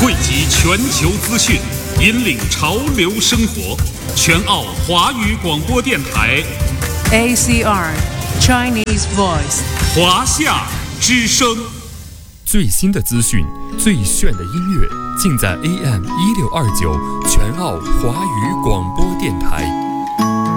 汇集全球资讯，引领潮流生活。全澳华语广播电台 ACR Chinese Voice 华夏之声。 最新的资讯，最炫的音乐，尽在AM 1629全澳华语广播电台。